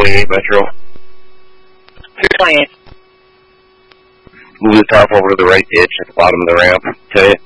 228 Metro. 228. Move the top over to the right ditch at the bottom of the ramp. Tell you.